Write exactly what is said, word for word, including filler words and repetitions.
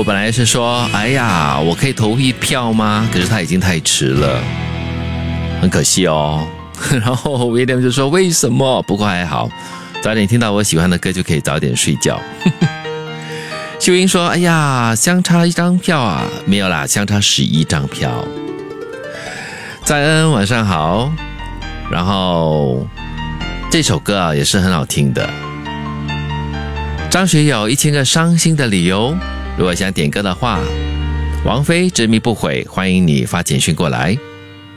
我本来是说，哎呀，我可以投一票吗？可是他已经太迟了，很可惜哦。然后 William 就说为什么？不过还好，早点听到我喜欢的歌就可以早点睡觉。秀英说，哎呀，相差一张票啊，没有啦，相差十一张票。在恩晚上好，然后这首歌啊也是很好听的。张学友一千个伤心的理由，如果想点歌的话，王菲执迷不悔，欢迎你发简讯过来。